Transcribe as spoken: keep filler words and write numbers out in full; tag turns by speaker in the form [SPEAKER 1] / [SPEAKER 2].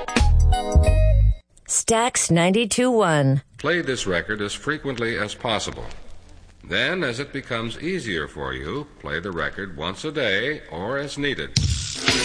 [SPEAKER 1] Stax ninety-two point one.
[SPEAKER 2] Play this record as frequently as possible. Then, as it becomes easier for you, play the record once a day or as needed.